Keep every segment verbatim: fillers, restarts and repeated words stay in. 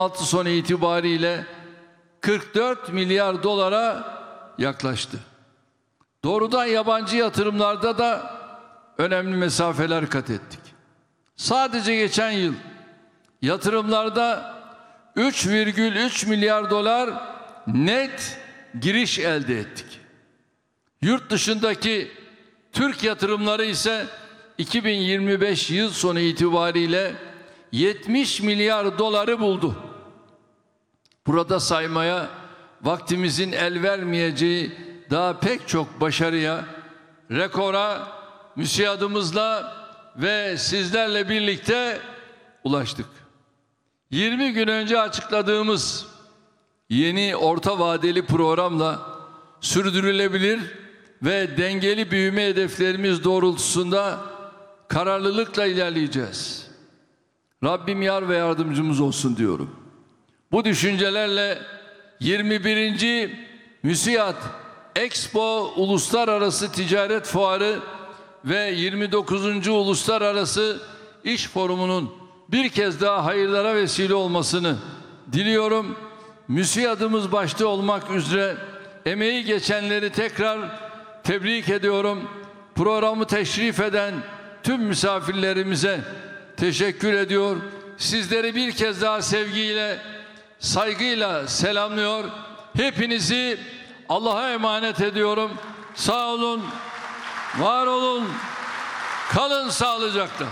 altı sonu itibariyle kırk dört milyar dolara yaklaştı. Doğrudan yabancı yatırımlarda da önemli mesafeler kat ettik. Sadece geçen yıl yatırımlarda üç virgül üç milyar dolar net giriş elde ettik. Yurt dışındaki Türk yatırımları ise iki bin yirmi beş yıl sonu itibariyle yetmiş milyar doları buldu. Burada saymaya vaktimizin el vermeyeceği daha pek çok başarıya, rekora, müsiyadımızla ve sizlerle birlikte ulaştık. yirmi gün önce açıkladığımız yeni orta vadeli programla sürdürülebilir ve dengeli büyüme hedeflerimiz doğrultusunda kararlılıkla ilerleyeceğiz. Rabbim yar ve yardımcımız olsun diyorum. Bu düşüncelerle yirmi birinci MÜSİAD Expo Uluslararası Ticaret Fuarı ve yirmi dokuzuncu Uluslararası İş Forumu'nun bir kez daha hayırlara vesile olmasını diliyorum. MÜSİAD'ımız başta olmak üzere emeği geçenleri tekrar tebrik ediyorum. Programı teşrif eden tüm misafirlerimize teşekkür ediyor. Sizleri bir kez daha sevgiyle, saygıyla selamlıyor. Hepinizi Allah'a emanet ediyorum. Sağ olun, var olun, kalın sağlıcakla.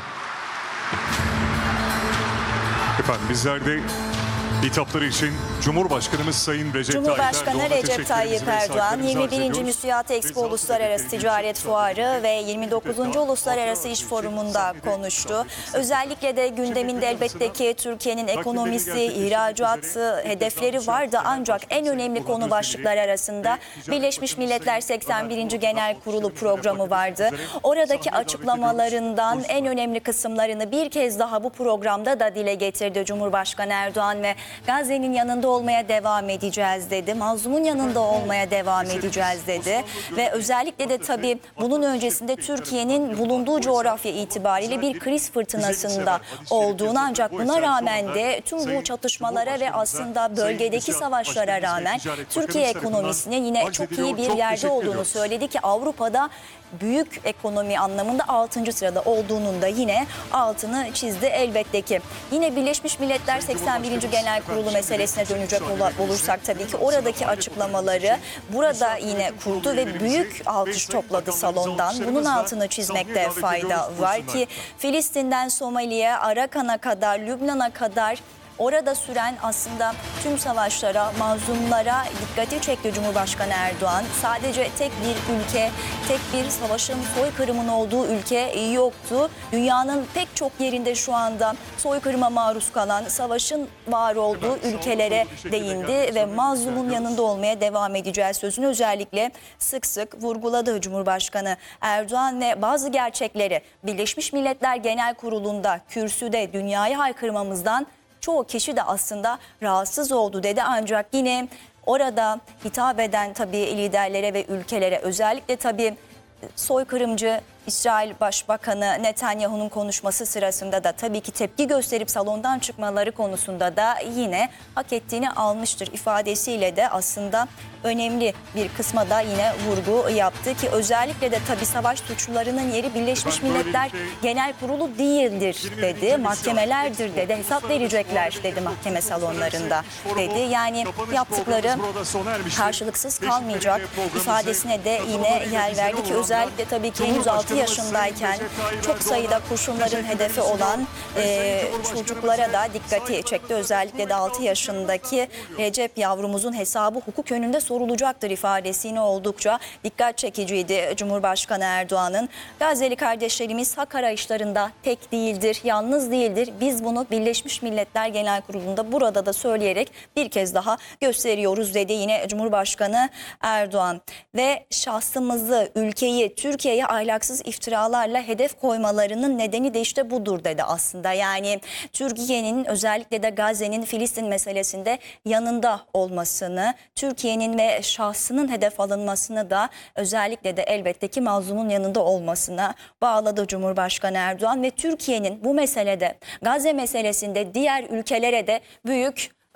Efendim bizler de hitapları için Cumhurbaşkanımız Sayın Recep Cumhurbaşkanı Tayyip Erdoğan'a Recep Tayyip Erdoğan, yirmi birinci MÜSİAD Expo Uluslararası Ticaret Fuarı ve yirmi dokuzuncu Uluslararası İş Forumu'nda konuştu. Özellikle de gündeminde elbette ki Türkiye'nin ekonomisi, ihracatı, hedefleri vardı ancak en önemli konu başlıkları arasında Birleşmiş Milletler seksen birinci Genel Kurulu programı vardı. Oradaki açıklamalarından en önemli kısımlarını bir kez daha bu programda da dile getirdi Cumhurbaşkanı Erdoğan ve Gazze'nin yanında olmaya devam edeceğiz dedi. Mazlumun yanında olmaya devam edeceğiz dedi. Ve özellikle de tabii bunun öncesinde Türkiye'nin bulunduğu coğrafya itibariyle bir kriz fırtınasında olduğunu ancak buna rağmen de tüm bu çatışmalara ve aslında bölgedeki savaşlara rağmen Türkiye ekonomisinin yine çok iyi bir yerde olduğunu söyledi ki Avrupa'da büyük ekonomi anlamında altıncı sırada olduğunun da yine altını çizdi elbette ki. Yine Birleşmiş Milletler seksen birinci Genel Kurulu meselesine dönecek olursak tabii ki oradaki açıklamaları burada yine kurdu ve büyük alkış topladı salondan. Bunun altını çizmekte fayda var ki Filistin'den Somali'ye, Arakan'a kadar, Lübnan'a kadar orada süren aslında tüm savaşlara, mazlumlara dikkati çekti Cumhurbaşkanı Erdoğan. Sadece tek bir ülke, tek bir savaşın, soykırımın olduğu ülke yoktu. Dünyanın pek çok yerinde şu anda soykırıma maruz kalan, savaşın var olduğu ülkelere değindi ve mazlumun yanında olmaya devam edeceğiz sözünü özellikle sık sık vurguladı Cumhurbaşkanı Erdoğan ve bazı gerçekleri Birleşmiş Milletler Genel Kurulu'nda kürsüde dünyayı haykırmamızdan çoğu kişi de aslında rahatsız oldu dedi ancak yine orada hitap eden tabii liderlere ve ülkelere özellikle tabii soykırımcı İsrail Başbakanı Netanyahu'nun konuşması sırasında da tabii ki tepki gösterip salondan çıkmaları konusunda da yine hak ettiğini almıştır ifadesiyle de aslında önemli bir kısma da yine vurgu yaptı ki özellikle de tabii savaş suçlularının yeri Birleşmiş Milletler Genel Kurulu değildir dedi. Mahkemelerdir dedi. Hesap verecekler dedi mahkeme salonlarında dedi. Yani yaptıkları karşılıksız kalmayacak ifadesine de yine yer verdi ki özellikle tabii ki henüz altı yaşındayken çok sayıda kurşunların hedefi olan e, çocuklara da dikkati çekti. Özellikle de altı yaşındaki Recep yavrumuzun hesabı hukuk önünde sorulacaktır ifadesine oldukça dikkat çekiciydi Cumhurbaşkanı Erdoğan'ın. Gazze'li kardeşlerimiz hak arayışlarında tek değildir, yalnız değildir. Biz bunu Birleşmiş Milletler Genel Kurulu'nda burada da söyleyerek bir kez daha gösteriyoruz dedi yine Cumhurbaşkanı Erdoğan. Ve şahsımızı, ülkeyi, Türkiye'ye ahlaksız iftiralarla hedef koymalarının nedeni de işte budur dedi aslında. Yani Türkiye'nin özellikle de Gazze'nin Filistin meselesinde yanında olmasını, Türkiye'nin ve şahsının hedef alınmasını da özellikle de elbette ki mazlumun yanında olmasına bağladı Cumhurbaşkanı Erdoğan ve Türkiye'nin bu meselede Gazze meselesinde diğer ülkelere de büyük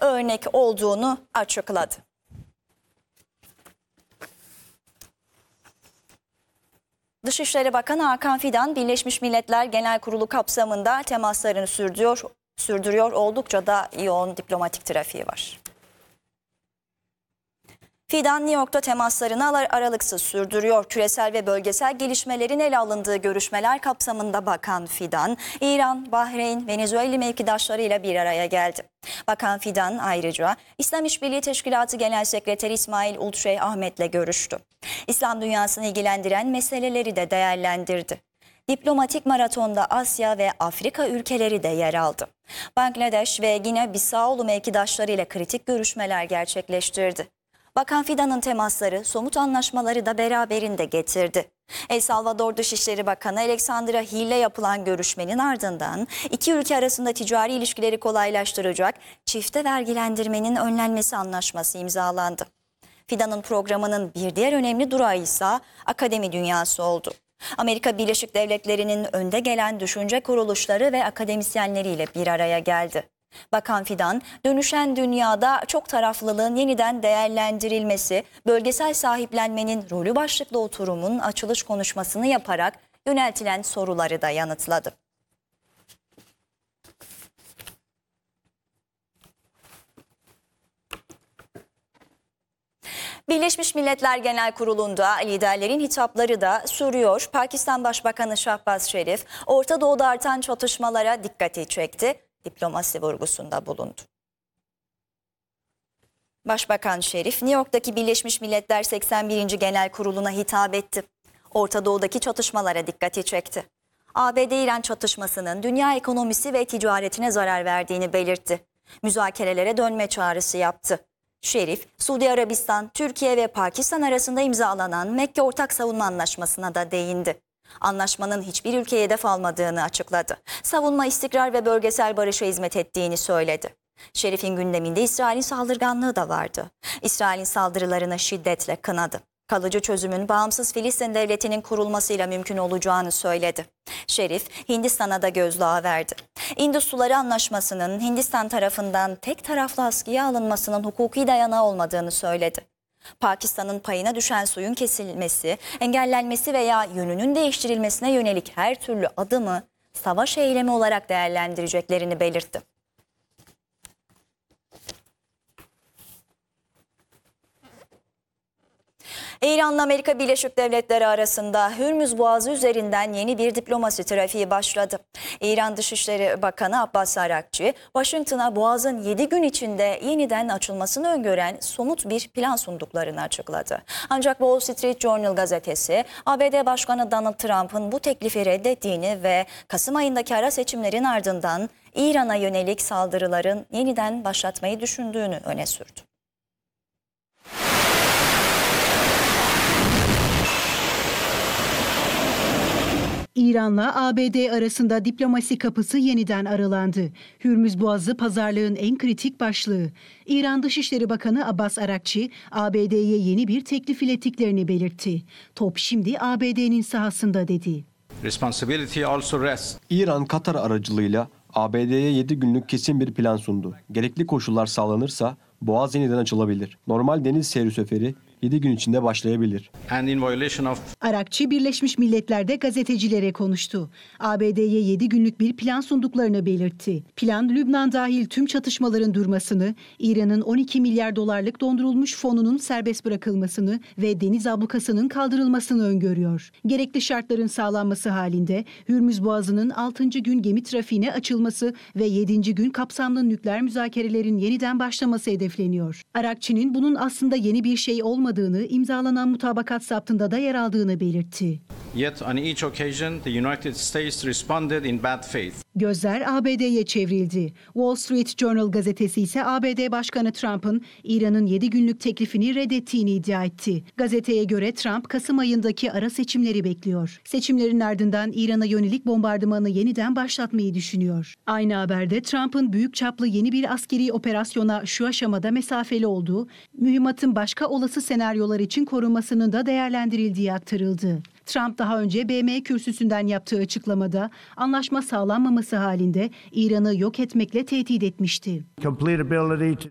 örnek olduğunu açıkladı. Dışişleri Bakanı Hakan Fidan, Birleşmiş Milletler Genel Kurulu kapsamında temaslarını sürdürüyor. sürdürüyor. Oldukça da yoğun diplomatik trafiği var. Fidan, New York'ta temaslarını aralıksız sürdürüyor. Küresel ve bölgesel gelişmelerin ele alındığı görüşmeler kapsamında Bakan Fidan, İran, Bahreyn, Venezuela mevkidaşlarıyla bir araya geldi. Bakan Fidan ayrıca İslam İşbirliği Teşkilatı Genel Sekreteri İsmail Ultşey Ahmet'le görüştü. İslam dünyasını ilgilendiren meseleleri de değerlendirdi. Diplomatik maratonda Asya ve Afrika ülkeleri de yer aldı. Bangladeş ve Gine-Bissau mevkidaşlarıyla kritik görüşmeler gerçekleştirdi. Bakan Fidan'ın temasları somut anlaşmaları da beraberinde getirdi. El Salvador Dışişleri Bakanı Alexandra Hill'le yapılan görüşmenin ardından iki ülke arasında ticari ilişkileri kolaylaştıracak çifte vergilendirmenin önlenmesi anlaşması imzalandı. Fidan'ın programının bir diğer önemli durağı ise akademi dünyası oldu. Amerika Birleşik Devletleri'nin önde gelen düşünce kuruluşları ve akademisyenleriyle bir araya geldi. Bakan Fidan, dönüşen dünyada çok taraflılığın yeniden değerlendirilmesi, bölgesel sahiplenmenin rolü başlıklı oturumun açılış konuşmasını yaparak yöneltilen soruları da yanıtladı. Birleşmiş Milletler Genel Kurulu'nda liderlerin hitapları da sürüyor. Pakistan Başbakanı Shahbaz Sharif, Orta Doğu'da artan çatışmalara dikkati çekti, diplomasi vurgusunda bulundu. Başbakan Sharif, New York'taki Birleşmiş Milletler seksen birinci Genel Kurulu'na hitap etti. Orta Doğu'daki çatışmalara dikkati çekti. A B D-İran çatışmasının dünya ekonomisi ve ticaretine zarar verdiğini belirtti. Müzakerelere dönme çağrısı yaptı. Şerif, Suudi Arabistan, Türkiye ve Pakistan arasında imzalanan Mekke Ortak Savunma Anlaşması'na da değindi. Anlaşmanın hiçbir ülkeye hedef almadığını açıkladı. Savunma, istikrar ve bölgesel barışa hizmet ettiğini söyledi. Şerif'in gündeminde İsrail'in saldırganlığı da vardı. İsrail'in saldırılarını şiddetle kınadı. Kalıcı çözümün bağımsız Filistin devletinin kurulmasıyla mümkün olacağını söyledi. Şerif, Hindistan'a da gözdağı verdi. İndus Suları Anlaşması'nın Hindistan tarafından tek taraflı askıya alınmasının hukuki dayanağı olmadığını söyledi. Pakistan'ın payına düşen suyun kesilmesi, engellenmesi veya yönünün değiştirilmesine yönelik her türlü adımı savaş eylemi olarak değerlendireceklerini belirtti. İran'la Amerika Birleşik Devletleri arasında Hürmüz Boğazı üzerinden yeni bir diplomasi trafiği başladı. İran Dışişleri Bakanı Abbas Arakçi, Washington'a Boğaz'ın yedi gün içinde yeniden açılmasını öngören somut bir plan sunduklarını açıkladı. Ancak Wall Street Journal gazetesi, A B D Başkanı Donald Trump'ın bu teklifi reddettiğini ve Kasım ayındaki ara seçimlerin ardından İran'a yönelik saldırıların yeniden başlatmayı düşündüğünü öne sürdü. İran'la A B D arasında diplomasi kapısı yeniden aralandı. Hürmüz Boğazı pazarlığın en kritik başlığı. İran Dışişleri Bakanı Abbas Arakçi, A B D'ye yeni bir teklif ilettiklerini belirtti. Top şimdi A B D'nin sahasında dedi. İran, Katar aracılığıyla A B D'ye yedi günlük kesin bir plan sundu. Gerekli koşullar sağlanırsa Boğaz yeniden açılabilir. Normal deniz seyri seferi yedi gün içinde başlayabilir. Arakçi, Birleşmiş Milletler'de gazetecilere konuştu. A B D'ye yedi günlük bir plan sunduklarını belirtti. Plan, Lübnan dahil tüm çatışmaların durmasını, İran'ın on iki milyar dolarlık dondurulmuş fonunun serbest bırakılmasını ve deniz ablukasının kaldırılmasını öngörüyor. Gerekli şartların sağlanması halinde Hürmüz Boğazı'nın altıncı gün gemi trafiğine açılması ve yedinci gün kapsamlı nükleer müzakerelerin yeniden başlaması hedefleniyor. Arakçi'nin bunun aslında yeni bir şey olmadığını, imzalanan mutabakat saptında da yer aldığını belirtti. Yet on each occasion the United States responded in bad faith. Gözler A B D'ye çevrildi. Wall Street Journal gazetesi ise A B D Başkanı Trump'ın İran'ın yedi günlük teklifini reddettiğini iddia etti. Gazeteye göre Trump, Kasım ayındaki ara seçimleri bekliyor. Seçimlerin ardından İran'a yönelik bombardımanı yeniden başlatmayı düşünüyor. Aynı haberde Trump'ın büyük çaplı yeni bir askeri operasyona şu aşamada mesafeli olduğu, mühimmatın başka olası senaryolar için korunmasının da değerlendirildiği aktarıldı. Trump daha önce B M kürsüsünden yaptığı açıklamada anlaşma sağlanmaması halinde İran'ı yok etmekle tehdit etmişti.